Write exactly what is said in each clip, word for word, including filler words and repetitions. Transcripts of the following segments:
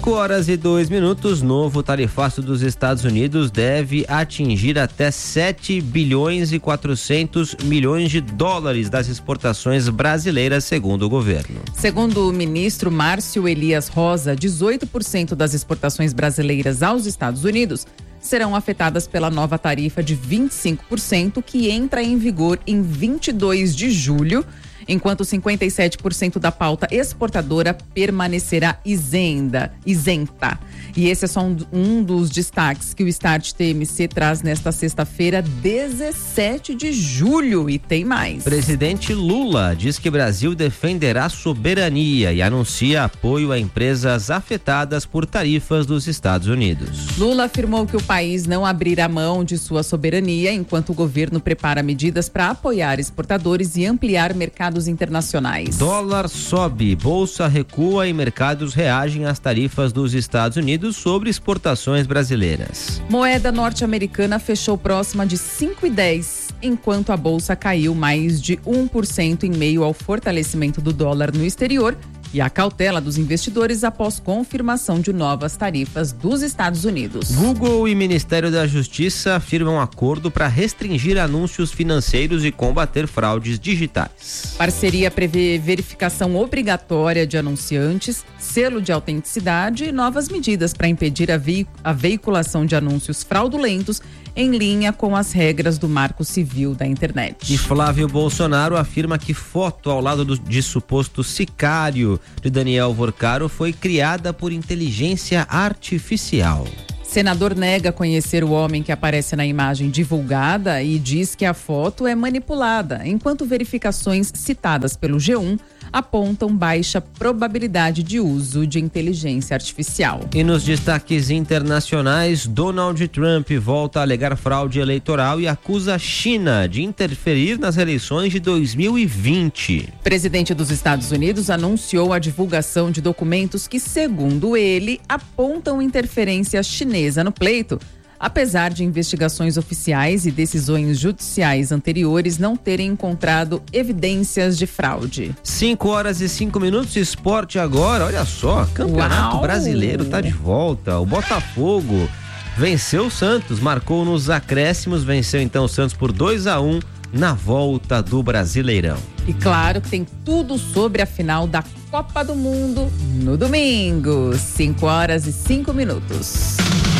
cinco horas e dois minutos, novo tarifaço dos Estados Unidos deve atingir até sete bilhões e quatrocentos milhões de dólares das exportações brasileiras, segundo o governo. Segundo o ministro Márcio Elias Rosa, dezoito por cento das exportações brasileiras aos Estados Unidos serão afetadas pela nova tarifa de vinte e cinco por cento que entra em vigor em vinte e dois de julho, enquanto cinquenta e sete por cento da pauta exportadora permanecerá isenta. isenta. E esse é só um, um dos destaques que o Start T M C traz nesta sexta-feira, dezessete de julho. E tem mais. Presidente Lula diz que Brasil defenderá soberania e anuncia apoio a empresas afetadas por tarifas dos Estados Unidos. Lula afirmou que o país não abrirá mão de sua soberania enquanto o governo prepara medidas para apoiar exportadores e ampliar mercados internacionais. Dólar sobe, bolsa recua e mercados reagem às tarifas dos Estados Unidos sobre exportações brasileiras. Moeda norte-americana fechou próxima de cinco e dez, enquanto a bolsa caiu mais de um por cento em meio ao fortalecimento do dólar no exterior e a cautela dos investidores após confirmação de novas tarifas dos Estados Unidos. Google e Ministério da Justiça firmam acordo para restringir anúncios financeiros e combater fraudes digitais. Parceria prevê verificação obrigatória de anunciantes, selo de autenticidade e novas medidas para impedir a, veic- a veiculação de anúncios fraudulentos em linha com as regras do Marco Civil da Internet. E Flávio Bolsonaro afirma que foto ao lado do, de suposto sicário de Daniel Vorcaro foi criada por inteligência artificial. Senador nega conhecer o homem que aparece na imagem divulgada e diz que a foto é manipulada, enquanto verificações citadas pelo G um apontam baixa probabilidade de uso de inteligência artificial. E nos destaques internacionais, Donald Trump volta a alegar fraude eleitoral e acusa a China de interferir nas eleições de dois mil e vinte. Presidente dos Estados Unidos anunciou a divulgação de documentos que, segundo ele, apontam interferência chinesa no pleito, apesar de investigações oficiais e decisões judiciais anteriores não terem encontrado evidências de fraude. cinco horas e cinco minutos, esporte agora, olha só, Campeonato Uau. Brasileiro tá de volta, o Botafogo venceu o Santos, marcou nos acréscimos, venceu então o Santos por dois a um na volta do Brasileirão. E claro que tem tudo sobre a final da Copa do Mundo no domingo, cinco horas e cinco minutos.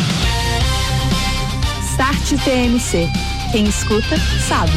Start T M C. Quem escuta, sabe.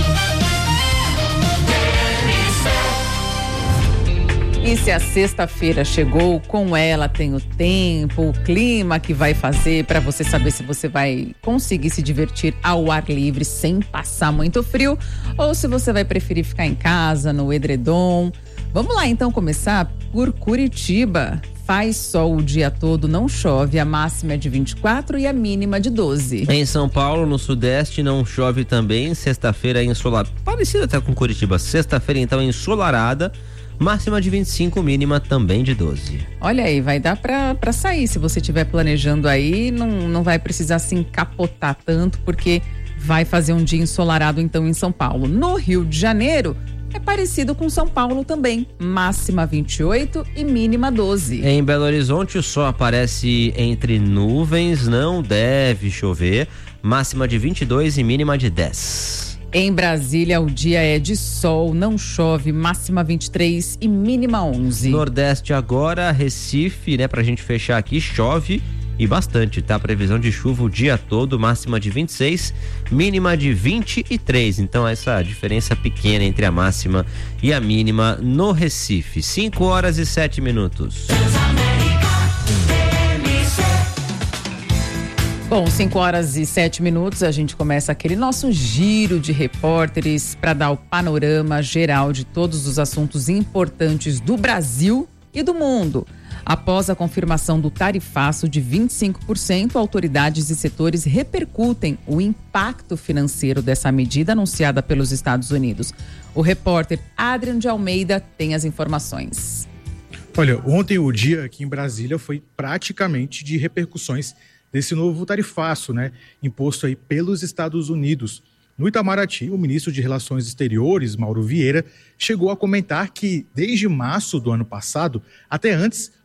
E se a sexta-feira chegou, com ela tem o tempo, o clima que vai fazer para você saber se você vai conseguir se divertir ao ar livre sem passar muito frio ou se você vai preferir ficar em casa, no edredom. Vamos lá então começar por Curitiba. Faz sol o dia todo, não chove, a máxima é de vinte e quatro e a mínima de doze. Em São Paulo, no Sudeste, não chove também, sexta-feira é ensolarada, parecido até com Curitiba, sexta-feira então é ensolarada, máxima de vinte e cinco, mínima também de doze. Olha aí, vai dar pra, pra sair, se você estiver planejando aí, não, não vai precisar se encapotar tanto, porque vai fazer um dia ensolarado então em São Paulo. No Rio de Janeiro, é parecido com São Paulo também, máxima vinte e oito e mínima doze. Em Belo Horizonte o sol aparece entre nuvens, não deve chover, máxima de vinte e dois e mínima de dez. Em Brasília o dia é de sol, não chove, máxima vinte e três e mínima onze. Nordeste agora, Recife, né, pra gente fechar aqui, chove e bastante, tá? Previsão de chuva o dia todo, máxima de vinte e seis, mínima de vinte e três. Então essa diferença pequena entre a máxima e a mínima no Recife. cinco horas e sete minutos. Bom, cinco horas e sete minutos, a gente começa aquele nosso giro de repórteres para dar o panorama geral de todos os assuntos importantes do Brasil e do mundo. Após a confirmação do tarifaço de vinte e cinco por cento, autoridades e setores repercutem o impacto financeiro dessa medida anunciada pelos Estados Unidos. O repórter Adrian de Almeida tem as informações. Olha, ontem o dia aqui em Brasília foi praticamente de repercussões desse novo tarifaço, né, imposto aí pelos Estados Unidos. No Itamaraty, o ministro de Relações Exteriores, Mauro Vieira, chegou a comentar que desde março do ano passado, até antes,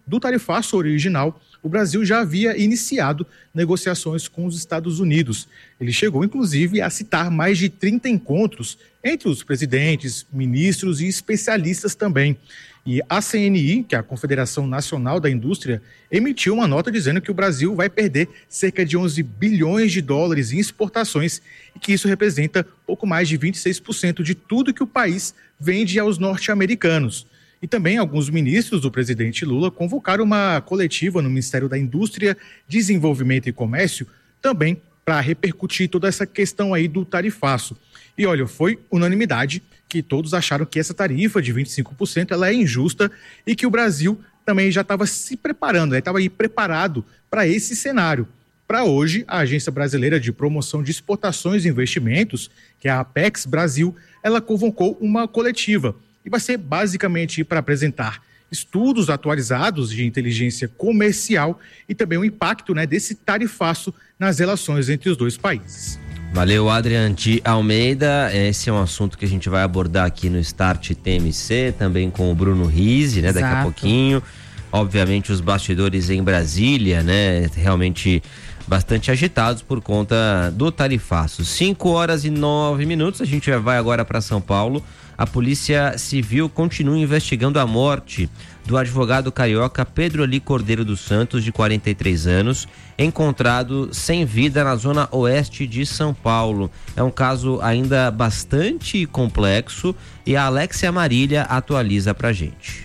do tarifaço original, o Brasil já havia iniciado negociações com os Estados Unidos. Ele chegou, inclusive, a citar mais de trinta encontros entre os presidentes, ministros e especialistas também. E a C N I, que é a Confederação Nacional da Indústria, emitiu uma nota dizendo que o Brasil vai perder cerca de onze bilhões de dólares em exportações e que isso representa pouco mais de vinte e seis por cento de tudo que o país vende aos norte-americanos. E também alguns ministros do presidente Lula convocaram uma coletiva no Ministério da Indústria, Desenvolvimento e Comércio, também para repercutir toda essa questão aí do tarifaço. E olha, foi unanimidade que todos acharam que essa tarifa de vinte e cinco por cento ela é injusta e que o Brasil também já estava se preparando, estava aí preparado para esse cenário. Para hoje, a Agência Brasileira de Promoção de Exportações e Investimentos, que é a Apex Brasil, ela convocou uma coletiva e vai ser basicamente para apresentar estudos atualizados de inteligência comercial e também o impacto, né, desse tarifaço nas relações entre os dois países. Valeu, Adrian de Almeida. Esse é um assunto que a gente vai abordar aqui no Start T M C, também com o Bruno Rizzi, né? Exato. Daqui a pouquinho. Obviamente os bastidores em Brasília, né? Realmente bastante agitados por conta do tarifaço. cinco horas e nove minutos, a gente vai agora para São Paulo. A Polícia Civil continua investigando a morte do advogado carioca Pedro Eli Cordeiro dos Santos, de quarenta e três anos, encontrado sem vida na zona oeste de São Paulo. É um caso ainda bastante complexo e a Alexia Marília atualiza pra gente.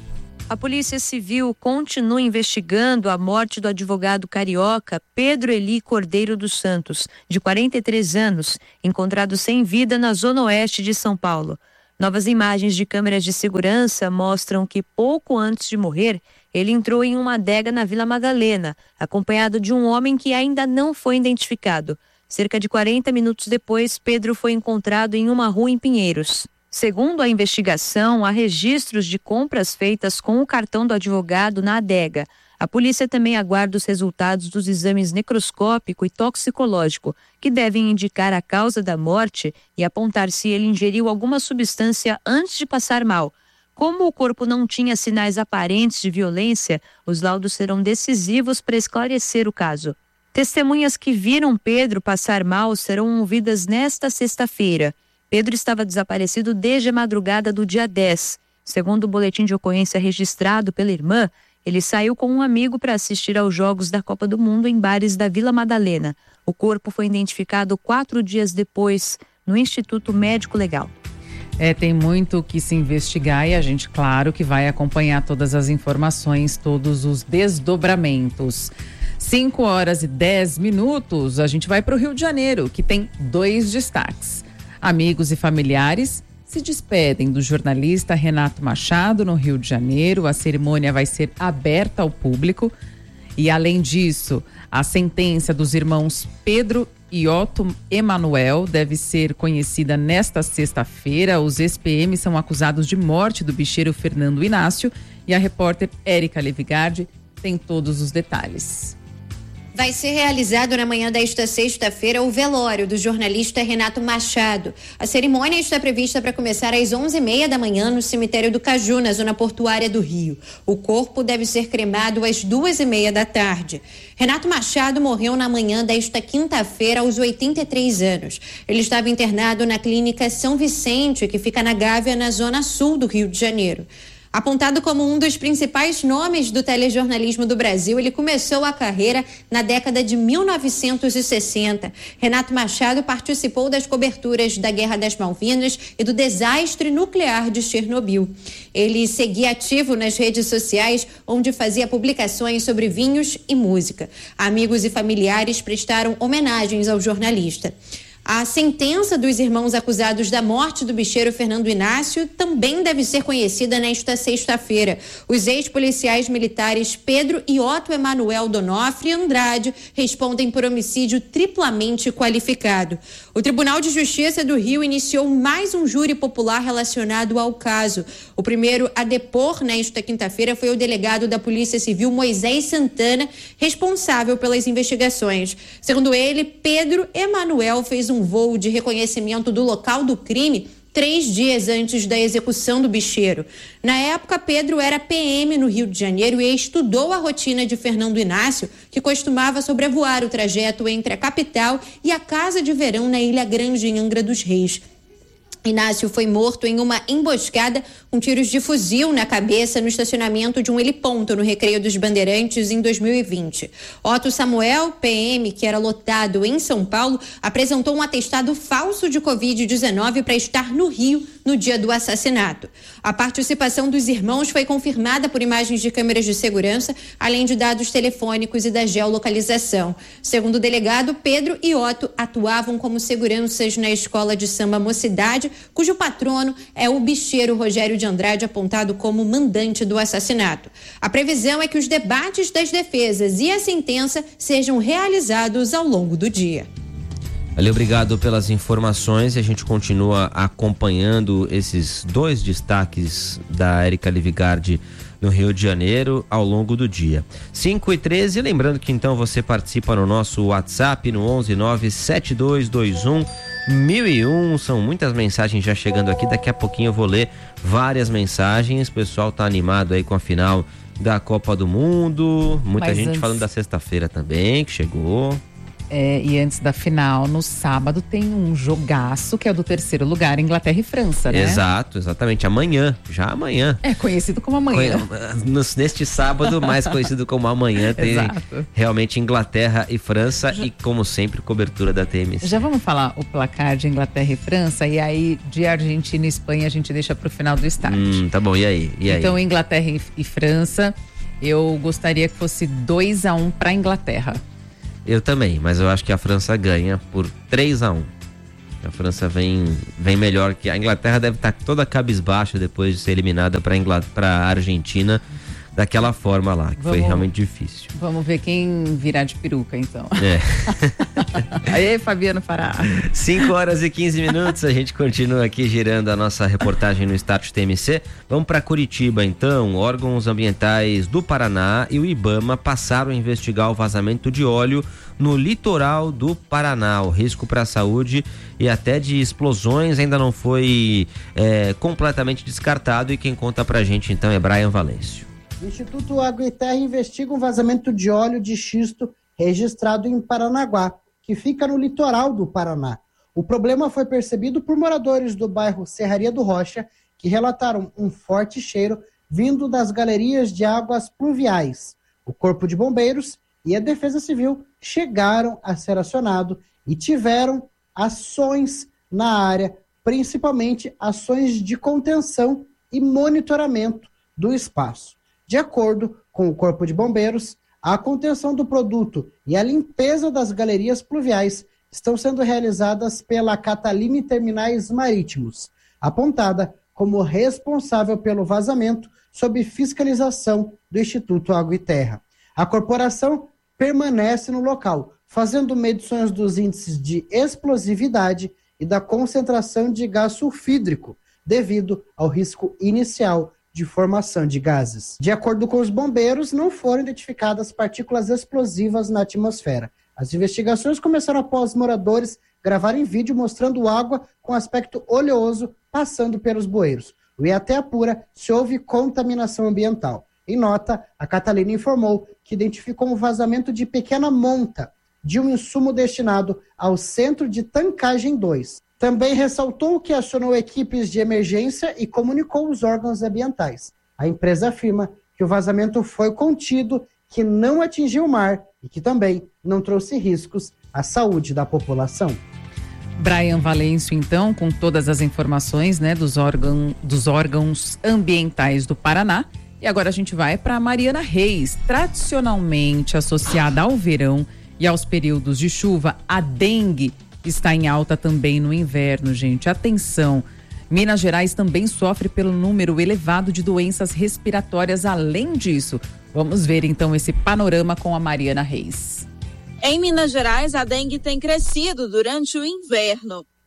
A Polícia Civil continua investigando a morte do advogado carioca Pedro Eli Cordeiro dos Santos, de quarenta e três anos, encontrado sem vida na zona oeste de São Paulo. Novas imagens de câmeras de segurança mostram que pouco antes de morrer, ele entrou em uma adega na Vila Madalena, acompanhado de um homem que ainda não foi identificado. Cerca de quarenta minutos depois, Pedro foi encontrado em uma rua em Pinheiros. Segundo a investigação, há registros de compras feitas com o cartão do advogado na adega. A polícia também aguarda os resultados dos exames necroscópico e toxicológico, que devem indicar a causa da morte e apontar se ele ingeriu alguma substância antes de passar mal. Como o corpo não tinha sinais aparentes de violência, os laudos serão decisivos para esclarecer o caso. Testemunhas que viram Pedro passar mal serão ouvidas nesta sexta-feira. Pedro estava desaparecido desde a madrugada do dia dez. Segundo o boletim de ocorrência registrado pela irmã, ele saiu com um amigo para assistir aos Jogos da Copa do Mundo em bares da Vila Madalena. O corpo foi identificado quatro dias depois no Instituto Médico Legal. É, tem muito o que se investigar e a gente, claro, que vai acompanhar todas as informações, todos os desdobramentos. cinco horas e dez minutos, a gente vai para o Rio de Janeiro, que tem dois destaques. Amigos e familiares se despedem do jornalista Renato Machado no Rio de Janeiro. A cerimônia vai ser aberta ao público. E, além disso, a sentença dos irmãos Pedro e Otto Emanuel deve ser conhecida nesta sexta-feira. Os ex-P Ms são acusados de morte do bicheiro Fernando Inácio. E a repórter Érica Levigardi tem todos os detalhes. Vai ser realizado na manhã desta sexta-feira o velório do jornalista Renato Machado. A cerimônia está prevista para começar às onze e meia da manhã no cemitério do Caju, na zona portuária do Rio. O corpo deve ser cremado às duas e meia da tarde. Renato Machado morreu na manhã desta quinta-feira aos oitenta e três anos. Ele estava internado na clínica São Vicente, que fica na Gávea, na zona sul do Rio de Janeiro. Apontado como um dos principais nomes do telejornalismo do Brasil, ele começou a carreira na década de mil novecentos e sessenta. Renato Machado participou das coberturas da Guerra das Malvinas e do desastre nuclear de Chernobyl. Ele seguia ativo nas redes sociais, onde fazia publicações sobre vinhos e música. Amigos e familiares prestaram homenagens ao jornalista. A sentença dos irmãos acusados da morte do bicheiro Fernando Inácio também deve ser conhecida nesta sexta-feira. Os ex-policiais militares Pedro e Otto Emanuel Donofre Andrade respondem por homicídio triplamente qualificado. O Tribunal de Justiça do Rio iniciou mais um júri popular relacionado ao caso. O primeiro a depor nesta quinta-feira foi o delegado da Polícia Civil Moisés Santana, responsável pelas investigações. Segundo ele, Pedro Emanuel fez um um voo de reconhecimento do local do crime três dias antes da execução do bicheiro. Na época, Pedro era P M no Rio de Janeiro e estudou a rotina de Fernando Inácio, que costumava sobrevoar o trajeto entre a capital e a casa de verão na Ilha Grande, em Angra dos Reis. Inácio foi morto em uma emboscada com tiros de fuzil na cabeça no estacionamento de um heliponto no Recreio dos Bandeirantes em dois mil e vinte. Otto Samuel, P M, que era lotado em São Paulo, apresentou um atestado falso de covid dezenove para estar no Rio no dia do assassinato. A participação dos irmãos foi confirmada por imagens de câmeras de segurança, além de dados telefônicos e da geolocalização. Segundo o delegado, Pedro e Otto atuavam como seguranças na escola de samba Mocidade, cujo patrono é o bicheiro Rogério de Andrade, apontado como mandante do assassinato. A previsão é que os debates das defesas e a sentença sejam realizados ao longo do dia. Valeu, obrigado pelas informações, e a gente continua acompanhando esses dois destaques da Érica Livigardi no Rio de Janeiro ao longo do dia. cinco e treze, lembrando que então você participa no nosso WhatsApp no onze nove sete dois dois um mil e um. São muitas mensagens já chegando aqui, daqui a pouquinho eu vou ler várias mensagens. O pessoal tá animado aí com a final da Copa do Mundo, muita Mas gente antes... falando da sexta-feira também, que chegou. É, e antes da final, no sábado, tem um jogaço que é o do terceiro lugar, Inglaterra e França, né? Exato, exatamente, amanhã, já amanhã. É conhecido como amanhã. Neste sábado, mais conhecido como amanhã, tem Exato. realmente Inglaterra e França já... e, como sempre, cobertura da T M C. Já vamos falar o placar de Inglaterra e França, e aí de Argentina e Espanha a gente deixa pro final do start. Hum, tá bom, e aí? E aí? Então, Inglaterra e, e França, eu gostaria que fosse dois a um pra Inglaterra. Eu também, mas eu acho que a França ganha por três a um. A França vem, vem melhor que a Inglaterra, deve estar toda cabisbaixa depois de ser eliminada para a Argentina daquela forma lá, que vamos, foi realmente difícil. Vamos ver quem virar de peruca, então. É. Aí, Fabiano Fará. cinco horas e quinze minutos, a gente continua aqui girando a nossa reportagem no Start T M C. Vamos para Curitiba, então. Órgãos ambientais do Paraná e o IBAMA passaram a investigar o vazamento de óleo no litoral do Paraná. O risco para a saúde e até de explosões ainda não foi é, completamente descartado, e quem conta pra gente então é Brian Valêncio. O Instituto Água e Terra investiga um vazamento de óleo de xisto registrado em Paranaguá, que fica no litoral do Paraná. O problema foi percebido por moradores do bairro Serraria do Rocha, que relataram um forte cheiro vindo das galerias de águas pluviais. O Corpo de Bombeiros e a Defesa Civil chegaram a ser acionados e tiveram ações na área, principalmente ações de contenção e monitoramento do espaço. De acordo com o Corpo de Bombeiros, a contenção do produto e a limpeza das galerias pluviais estão sendo realizadas pela Catalina Terminais Marítimos, apontada como responsável pelo vazamento sob fiscalização do Instituto Água e Terra. A corporação permanece no local, fazendo medições dos índices de explosividade e da concentração de gás sulfídrico, devido ao risco inicial de formação de gases. De acordo com os bombeiros, não foram identificadas partículas explosivas na atmosfera. As investigações começaram após moradores gravarem vídeo mostrando água com aspecto oleoso passando pelos bueiros. O I A T apura se houve contaminação ambiental. Em nota, a Catalina informou que identificou um vazamento de pequena monta de um insumo destinado ao Centro de Tancagem dois. Também ressaltou que acionou equipes de emergência e comunicou os órgãos ambientais. A empresa afirma que o vazamento foi contido, que não atingiu o mar e que também não trouxe riscos à saúde da população. Brian Valêncio, então, com todas as informações, né, dos, órgão, dos órgãos ambientais do Paraná. E agora a gente vai para Mariana Reis. Tradicionalmente associada ao verão e aos períodos de chuva, a dengue está em alta também no inverno, gente. Atenção! Minas Gerais também sofre pelo número elevado de doenças respiratórias. Além disso, vamos ver então esse panorama com a Mariana Reis. Em Minas Gerais, a dengue tem crescido durante o inverno.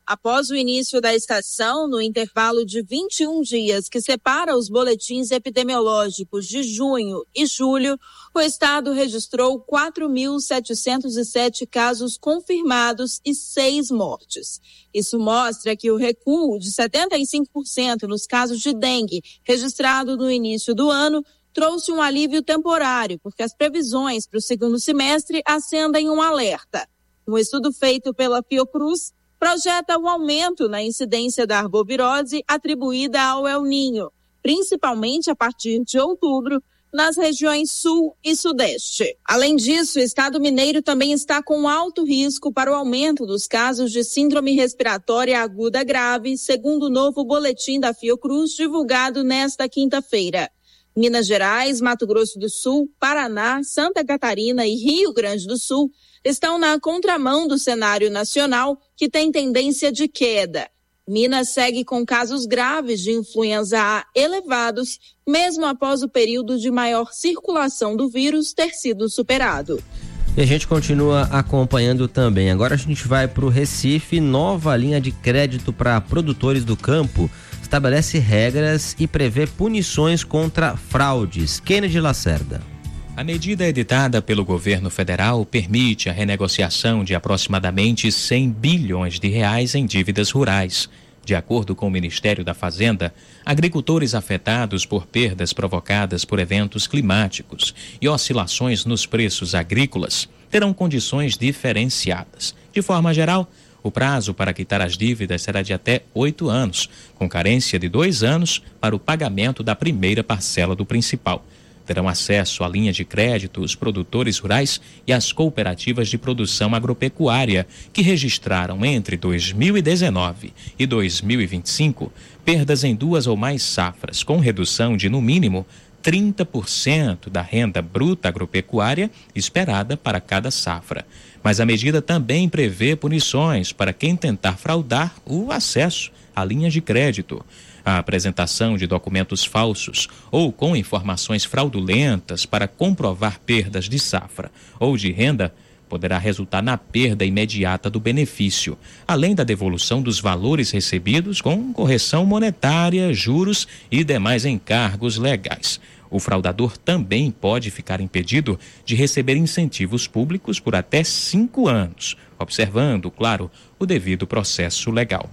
Após o início da estação, no intervalo de vinte e um dias que separa os boletins epidemiológicos de junho e julho, o estado registrou quatro mil setecentos e sete casos confirmados e seis mortes. Isso mostra que o recuo de setenta e cinco por cento nos casos de dengue registrado no início do ano trouxe um alívio temporário, porque as previsões para o segundo semestre acendem um alerta. Um estudo feito pela Fiocruz projeta o aumento na incidência da arbovirose atribuída ao El Niño, principalmente a partir de outubro, nas regiões sul e sudeste. Além disso, o estado mineiro também está com alto risco para o aumento dos casos de síndrome respiratória aguda grave, segundo o novo boletim da Fiocruz divulgado nesta quinta-feira. Minas Gerais, Mato Grosso do Sul, Paraná, Santa Catarina e Rio Grande do Sul estão na contramão do cenário nacional, que tem tendência de queda. Minas segue com casos graves de influenza A elevados, mesmo após o período de maior circulação do vírus ter sido superado. E a gente continua acompanhando também. Agora a gente vai para o Recife. Nova linha de crédito para produtores do campo estabelece regras e prevê punições contra fraudes. Kennedy Lacerda. A medida editada pelo governo federal permite a renegociação de aproximadamente cem bilhões de reais em dívidas rurais. De acordo com o Ministério da Fazenda, agricultores afetados por perdas provocadas por eventos climáticos e oscilações nos preços agrícolas terão condições diferenciadas. De forma geral, o prazo para quitar as dívidas será de até oito anos, com carência de dois anos para o pagamento da primeira parcela do principal. Terão acesso à linha de crédito os produtores rurais e as cooperativas de produção agropecuária, que registraram entre dois mil e dezenove e dois mil e vinte e cinco perdas em duas ou mais safras, com redução de, no mínimo, trinta por cento da renda bruta agropecuária esperada para cada safra. Mas a medida também prevê punições para quem tentar fraudar o acesso à linha de crédito. A apresentação de documentos falsos ou com informações fraudulentas para comprovar perdas de safra ou de renda poderá resultar na perda imediata do benefício, além da devolução dos valores recebidos com correção monetária, juros e demais encargos legais. O fraudador também pode ficar impedido de receber incentivos públicos por até cinco anos, observando, claro, o devido processo legal.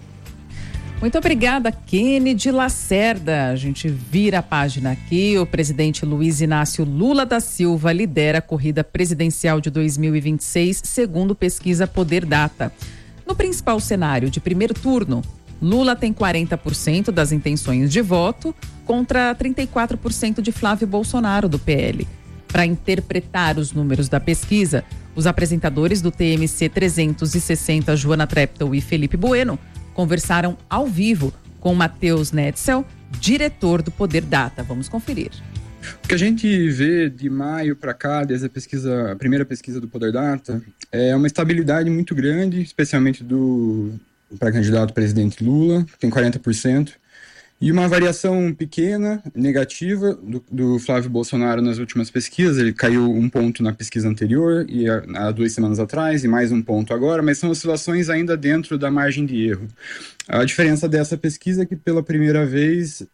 Muito obrigada, Kennedy Lacerda. A gente vira a página aqui. O presidente Luiz Inácio Lula da Silva lidera a corrida presidencial de dois mil e vinte e seis, segundo pesquisa Poder Data. No principal cenário de primeiro turno, Lula tem quarenta por cento das intenções de voto contra trinta e quatro por cento de Flávio Bolsonaro, do P L. Para interpretar os números da pesquisa, os apresentadores do T M C trezentos e sessenta, Joana Treptow e Felipe Bueno, conversaram ao vivo com Matheus Netzel, diretor do Poder Data. Vamos conferir. O que a gente vê de maio para cá, desde a pesquisa, a primeira pesquisa do Poder Data, é uma estabilidade muito grande, especialmente do pré-candidato presidente Lula, que tem quarenta por cento, e uma variação pequena, negativa, do, do Flávio Bolsonaro nas últimas pesquisas. Ele caiu um ponto na pesquisa anterior, e há duas semanas atrás, e mais um ponto agora, mas são oscilações ainda dentro da margem de erro. A diferença dessa pesquisa é que, pela primeira vez,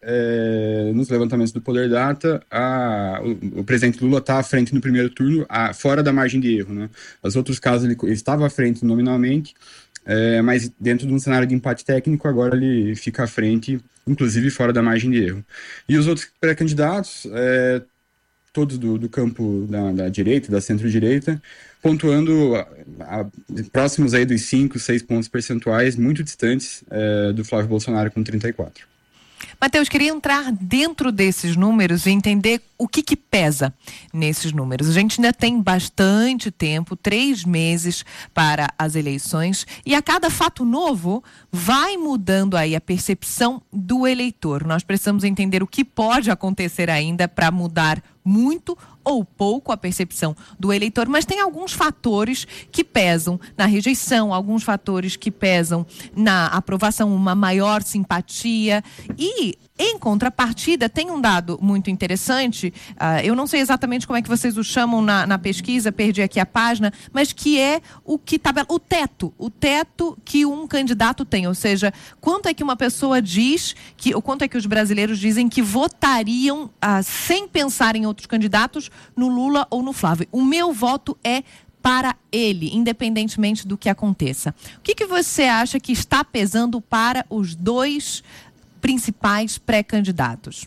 é, nos levantamentos do Poder Data, a, o, o presidente Lula está à frente no primeiro turno, a, fora da margem de erro, né? Os outros casos ele, ele estava à frente nominalmente, é, mas dentro de um cenário de empate técnico, agora ele fica à frente, inclusive fora da margem de erro. E os outros pré-candidatos, é, todos do, do campo da, da direita, da centro-direita, pontuando a, a, próximos aí dos cinco, seis pontos percentuais, muito distantes é, do Flávio Bolsonaro com trinta e quatro. Matheus, queria entrar dentro desses números e entender o que que pesa nesses números. A gente ainda tem bastante tempo, três meses para as eleições, e a cada fato novo vai mudando aí a percepção do eleitor. Nós precisamos entender o que pode acontecer ainda para mudar muito ou pouco a percepção do eleitor, mas tem alguns fatores que pesam na rejeição, alguns fatores que pesam na aprovação, uma maior simpatia, e E, em contrapartida, tem um dado muito interessante, uh, eu não sei exatamente como é que vocês o chamam na, na pesquisa, perdi aqui a página, mas que é o que tabela, o teto, o teto que um candidato tem, ou seja, quanto é que uma pessoa diz, que, ou quanto é que os brasileiros dizem que votariam uh, sem pensar em outros candidatos no Lula ou no Flávio. O meu voto é para ele, independentemente do que aconteça. O que, que você acha que está pesando para os dois principais pré-candidatos?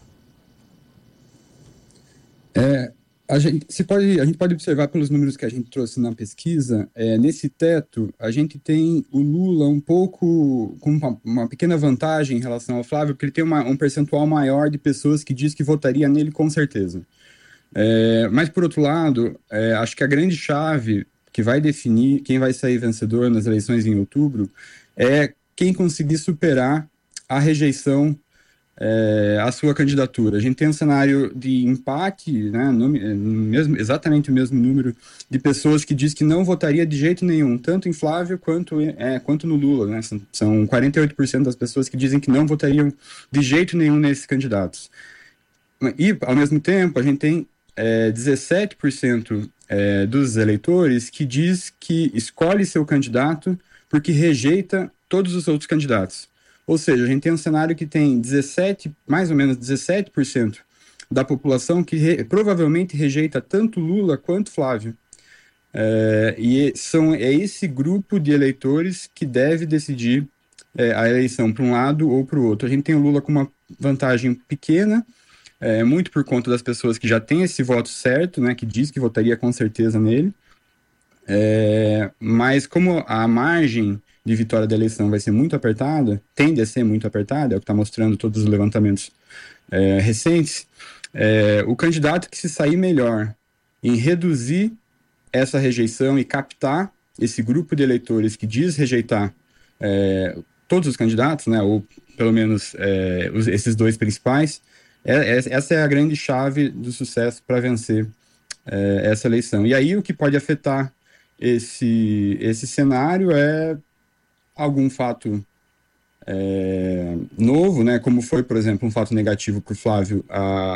É, a, gente, se pode, a gente pode observar pelos números que a gente trouxe na pesquisa, é, nesse teto, a gente tem o Lula um pouco com uma, uma pequena vantagem em relação ao Flávio, porque ele tem uma, um percentual maior de pessoas que diz que votaria nele com certeza. É, mas, por outro lado, é, acho que a grande chave que vai definir quem vai sair vencedor nas eleições em outubro é quem conseguir superar a rejeição é, à sua candidatura. A gente tem um cenário de empate, né, no, no mesmo, exatamente o mesmo número de pessoas que diz que não votaria de jeito nenhum, tanto em Flávio quanto, é, quanto no Lula. Né? São, são quarenta e oito por cento das pessoas que dizem que não votariam de jeito nenhum nesses candidatos. E, ao mesmo tempo, a gente tem é, dezessete por cento é, dos eleitores que diz que escolhe seu candidato porque rejeita todos os outros candidatos. Ou seja, a gente tem um cenário que tem dezessete, mais ou menos dezessete por cento da população que re, provavelmente rejeita tanto Lula quanto Flávio. É, e são, é esse grupo de eleitores que deve decidir é, a eleição para um lado ou para o outro. A gente tem o Lula com uma vantagem pequena, é, muito por conta das pessoas que já têm esse voto certo, né, que diz que votaria com certeza nele. É, mas como a margem de vitória da eleição vai ser muito apertada, tende a ser muito apertada, é o que está mostrando todos os levantamentos é, recentes, é, o candidato que se sair melhor em reduzir essa rejeição e captar esse grupo de eleitores que diz rejeitar é, todos os candidatos, né, ou pelo menos é, os, esses dois principais, é, é, essa é a grande chave do sucesso para vencer é, essa eleição. E aí o que pode afetar esse, esse cenário é algum fato é, novo, né, como foi, por exemplo, um fato negativo para o Flávio, a